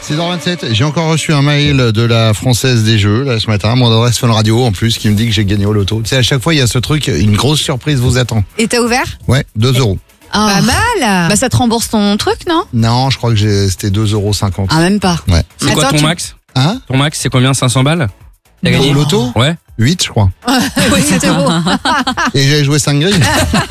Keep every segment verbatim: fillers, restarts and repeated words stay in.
six heures vingt-sept, j'ai encore reçu un mail de la Française des Jeux, là, ce matin, mon adresse Fun Radio, en plus, qui me dit que j'ai gagné au loto. Tu sais, à chaque fois, il y a ce truc, une grosse surprise vous attend. Et t'as ouvert ? Ouais, deux euros. Oh. Pas mal. Bah ça te rembourse ton truc, non ? Non, je crois que j'ai, c'était deux euros cinquante. Ah, même pas. Ouais. C'est quoi Attends, ton tu- max Hein ? Ton max, c'est combien ? cinq cents balles ? T'as Au gagné ? loto ? Ouais. huit, je crois. Oui, c'était beau. Et j'avais joué cinq grilles.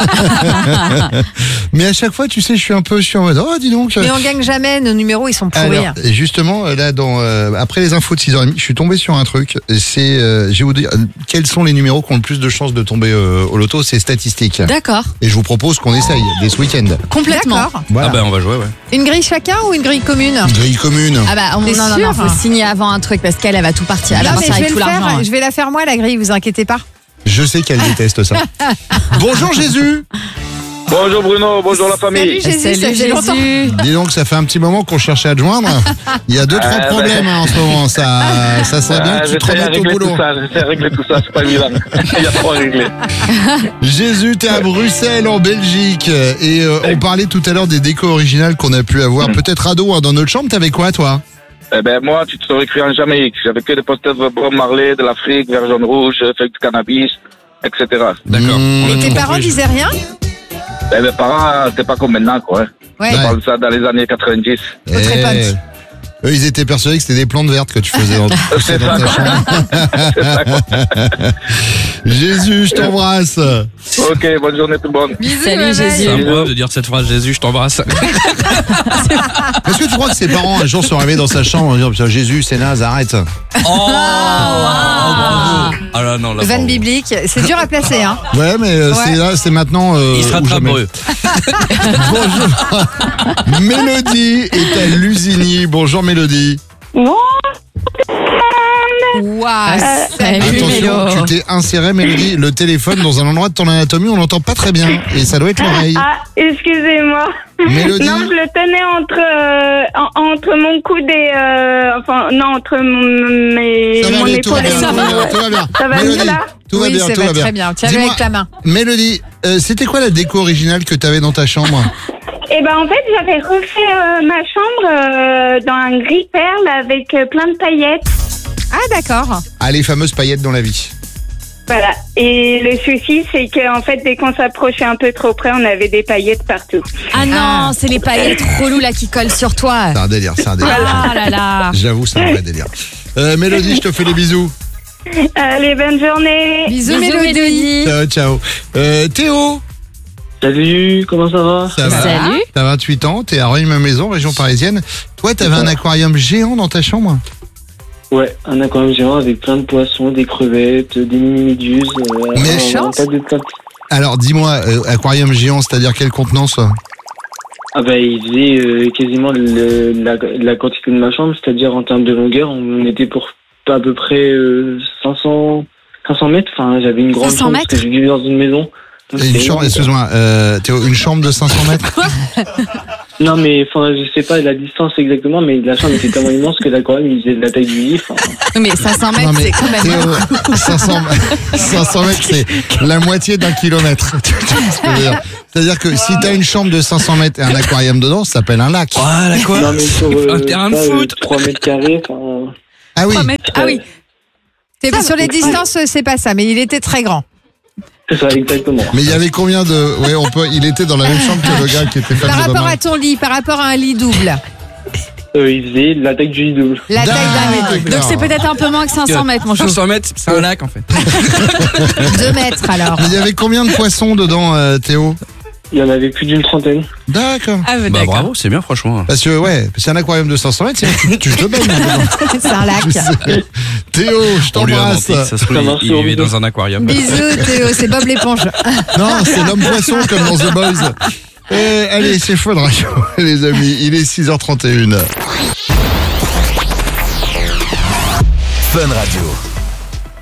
Mais à chaque fois, tu sais, je suis un peu, je suis en mode, oh, dis donc. Mais on gagne jamais, nos numéros, ils sont pourris. Alors, justement, là, dans, euh, après les infos de six heures trente, je suis tombé sur un truc. C'est, euh, je vais vous dire, quels sont les numéros qui ont le plus de chances de tomber euh, au loto ? C'est statistique. D'accord. Et je vous propose qu'on essaye dès ce week-end. Complètement. D'accord. Voilà. Ah bah on va jouer, ouais. Une grille chacun ou une grille commune ? Une grille commune. Ah bah on, T'es non, non, sûr non, faut signer avant un truc parce qu'elle, elle va tout partir. Elle va Non, mais partir je vais, avec tout le l'argent. faire, je vais la faire moi, la grille, vous inquiétez pas. Je sais qu'elle déteste ça. Bonjour Jésus. Bonjour Bruno, bonjour la famille. Salut Jésus, ça Salut fait longtemps. Jésus. Dis donc, ça fait un petit moment qu'on cherchait à te joindre. Il y a deux, trois Ah, problèmes hein, en ce moment. Ça, ça serait bien Ah, que tu te j'essaie de remettes au régler boulot. tout ça, j'essaie de régler tout ça, c'est pas évident. Il y a trop à régler. Jésus, t'es à Bruxelles, en Belgique. Et euh, on parlait tout à l'heure des décos originales qu'on a pu avoir. Peut-être ado, hein, dans notre chambre, t'avais quoi, toi ? Eh ben moi, tu te serais cru en Jamaïque. J'avais que des posters de Bob Marley, de l'Afrique, vert, jaune, rouge, feuille de cannabis, et cetera. D'accord. Mmh. On a Et tout tes parents compris. disaient rien ? Eh ben parents, c'était pas comme maintenant, quoi. Ouais. Je parle de ça dans les années quatre-vingt-dix. Faut très punch. Eux, ils étaient persuadés que c'était des plantes vertes que tu faisais dans, C'est dans ça, ta quoi. chambre. C'est ça, quoi. Jésus, je t'embrasse. Ok, bonne journée tout le monde. Bisous, Salut, bye bye. Jésus. C'est un problème de dire cette phrase, Jésus, je t'embrasse. Est-ce que tu crois que ses parents, un jour, sont arrivés dans sa chambre en disant, putain, Jésus, c'est naze, arrête. Oh, bravo. Ah là, non, là, Vanne bravo. biblique, c'est dur à placer, hein. Ouais, mais euh, Ouais. c'est là, c'est maintenant. Euh, Il se ou rattrape jamais. pour eux. Bonjour. Mélodie est à Lusigny. Bonjour Mélodie. Waouh. Salut Attention, Mélo. tu t'es inséré, Mélodie, le téléphone dans un endroit de ton anatomie, on l'entend pas très bien. Et ça doit être l'oreille. Ah, excusez-moi. Mélodie. Non, je le tenais entre euh, en- entre mon coude et euh, enfin non entre mon, mes Ça va mon aller, tout va épaule et bien, tout mon- va bien, tout va bien. Ça va Mélodie, mieux, là tout va Oui, bien, ça tout va va bien. très bien. Tiens-le Dis-moi, avec ta main. Mélodie, euh, c'était quoi la déco originale que t'avais dans ta chambre? Et ben en fait j'avais refait euh, ma chambre euh, dans un gris perle avec euh, plein de paillettes. Ah, d'accord. Ah, les fameuses paillettes dans la vie. Voilà. Et le souci c'est que en fait dès qu'on s'approchait un peu trop près on avait des paillettes partout. Ah non, Ah. c'est les paillettes reloues là qui collent sur toi. C'est un délire, c'est un délire. Ah là là. J'avoue, c'est un vrai délire. Euh, Mélodie, je te fais des bisous. Allez, bonne journée. Bisous, Bisous, Mélodie. Mélodie. Ciao, ciao. Euh, Théo, Salut, comment ça va? ça va? Salut. T'as vingt-huit ans, t'es à Rueil-Malmaison, région parisienne. Toi, t'avais un aquarium géant dans ta chambre? Ouais, un aquarium géant avec plein de poissons, des crevettes, des mini-méduses. Euh, Mais un- chance. un tas de plein de- Alors, dis-moi, euh, aquarium géant, c'est-à-dire quelle contenance? Ah bah il faisait euh, quasiment le, la, la quantité de ma chambre, c'est-à-dire en termes de longueur, on était pour à peu près euh, cinq cents, cinq cents mètres. Enfin, j'avais une grande cinq cents chambre parce que mètres je vivais dans une maison. Donc, Une c'était chambre, énorme, excuse-moi, euh, Théo, une chambre de cinq cents mètres? quoi. Non mais enfin, je sais pas la distance exactement, mais la chambre était tellement immense que l'aquarium il faisait de la taille du lit. Enfin, Mais cinq cents mètres, Non, mais c'est quand même. Théo, cinq cents, cinq cents mètres, c'est la moitié d'un kilomètre. Tu vois ce que je veux dire? C'est-à-dire que si t'as une chambre de cinq cents mètres et un aquarium dedans, ça s'appelle un lac. Voilà quoi. non mais sur euh, Un terrain de pas, euh, foot. trois mètres carrés. Enfin, Ah oui. trois mètres. Ah oui. C'est- Ça, Sur les ouais. distances, c'est pas ça, mais il était très grand. c'est ça exactement. Mais il y avait combien de... Ouais, on peut... Il était dans la même chambre que le gars qui était fan Par de rapport Bob à ton lit, par rapport à un lit double, Euh, il faisait la taille du lit double. la taille d'un lit double. Donc c'est peut-être un peu moins que cinq cents mètres, mon chou. cinq cents mètres, c'est un lac en fait. Deux mètres alors. Mais il y avait combien de poissons dedans, euh, Théo? Il y en avait plus d'une trentaine. D'accord. Ah Bah bravo, c'est bien franchement. Parce que, ouais, c'est un aquarium de cinq cents mètres, c'est- tu te baignes dedans. C'est un lac. Je sais. Théo, je On lui a t'embrasse. menti que ça se trouve, Ça marche il, sur il vivait vidéo. dans un aquarium. Bisous Théo, c'est Bob l'éponge. Non, c'est l'homme poisson comme dans The Boys. Euh, allez, c'est Fun Radio, les amis. Il est six heures trente et une. Fun Radio.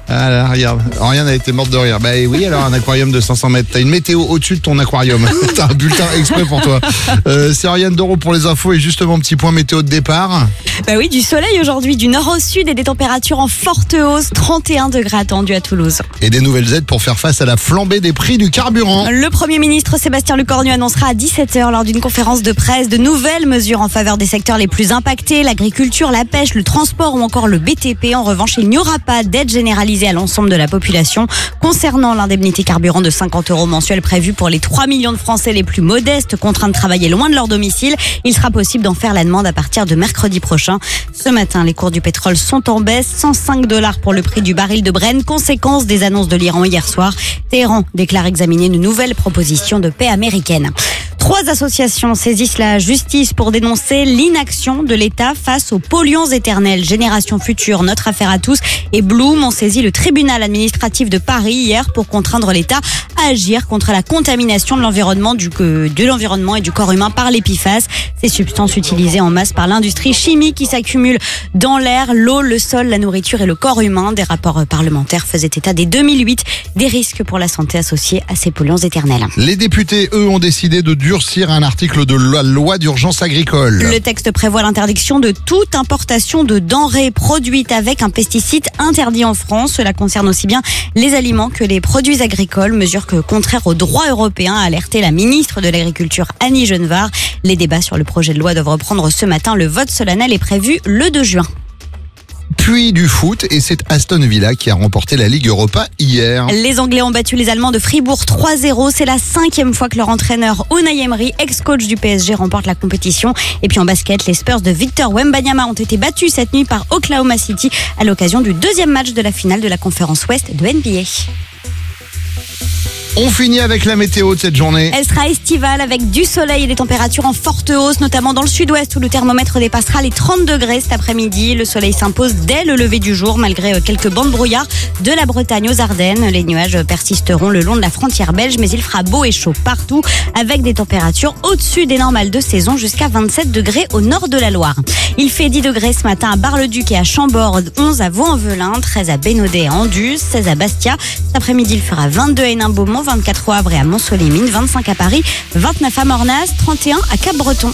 Ah là, regarde, Oriane a été morte de rire. Bah oui, alors un aquarium de cinq cents mètres. T'as une météo au-dessus de ton aquarium. T'as un bulletin exprès pour toi. Euh, c'est Oriane Doro pour les infos et justement petit point météo de départ. Bah oui, du soleil aujourd'hui, du nord au sud et des températures en forte hausse. trente et un degrés attendus à Toulouse. Et des nouvelles aides pour faire face à la flambée des prix du carburant. Le Premier ministre Sébastien Lecornu annoncera à dix-sept heures lors d'une conférence de presse de nouvelles mesures en faveur des secteurs les plus impactés, l'agriculture, la pêche, le transport ou encore le B T P. En revanche, il n'y aura pas d'aide généralisée à l'ensemble de la population. Concernant l'indemnité carburant de cinquante euros mensuels prévue pour les trois millions de Français les plus modestes contraints de travailler loin de leur domicile, il sera possible d'en faire la demande à partir de mercredi prochain. Ce matin, les cours du pétrole sont en baisse, cent cinq dollars pour le prix du baril de Brent, conséquence des annonces de l'Iran hier soir. Téhéran déclare examiner une nouvelle proposition de paix américaine. Trois associations saisissent la justice pour dénoncer l'inaction de l'État face aux polluants éternels. Génération Future, Notre Affaire à tous et Bloom ont saisi le tribunal administratif de Paris hier pour contraindre l'État à agir contre la contamination de l'environnement, du, de l'environnement et du corps humain par les P F A S. Ces substances utilisées en masse par l'industrie chimique qui s'accumulent dans l'air, l'eau, le sol, la nourriture et le corps humain. Des rapports parlementaires faisaient état dès deux mille huit des risques pour la santé associés à ces polluants éternels. Les députés, eux, ont décidé de durcir un article de la loi d'urgence agricole. Le texte prévoit l'interdiction de toute importation de denrées produites avec un pesticide interdit en France. Cela concerne aussi bien les aliments que les produits agricoles, mesure que contraire au droit européen, a alerté la ministre de l'Agriculture Annie Genevard. Les débats sur le projet de loi doivent reprendre ce matin. Le vote solennel est prévu le deux juin. Puis du foot, et c'est Aston Villa qui a remporté la Ligue Europa hier. Les Anglais ont battu les Allemands de Fribourg trois zéro. C'est la cinquième fois que leur entraîneur Unai Emery, ex-coach du P S G, remporte la compétition. Et puis en basket, les Spurs de Victor Wembanyama ont été battus cette nuit par Oklahoma City à l'occasion du deuxième match de la finale de la conférence Ouest de N B A. On finit avec la météo de cette journée. Elle sera estivale avec du soleil et des températures en forte hausse, notamment dans le sud-ouest où le thermomètre dépassera les trente degrés cet après-midi. Le soleil s'impose dès le lever du jour malgré quelques bancs de brouillard de la Bretagne aux Ardennes. Les nuages persisteront le long de la frontière belge, mais il fera beau et chaud partout avec des températures au-dessus des normales de saison jusqu'à vingt-sept degrés au nord de la Loire. Il fait dix degrés ce matin à Bar-le-Duc et à Chambord, onze à Vaux-en-Velin, treize à Bénodet et Anduze, seize à Bastia. Cet après-midi, il fera vingt-deux à Hénin-Beaumont, vingt-quatre au Havre et à Mont-Solimine, vingt-cinq à Paris, vingt-neuf à Mornas, trente et un à Cap-Breton.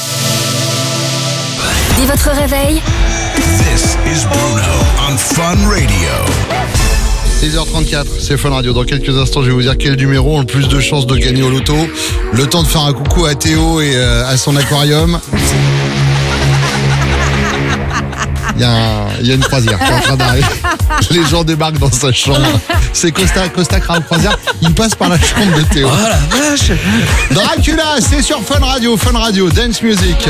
Dès votre réveil, This is Bruno on Fun Radio. six heures trente-quatre, c'est Fun Radio. Dans quelques instants, je vais vous dire quel numéro ont le plus de chances de gagner au loto. Le temps de faire un coucou à Théo et euh, à son aquarium. Il y, a un, il y a une croisière qui est en train d'arriver. Les gens débarquent dans sa chambre. C'est Costa, Costa Crowd Croisière. Il passe par la chambre de Théo. Oh la vache. Dracula, c'est sur Fun Radio, Fun Radio, Dance Music.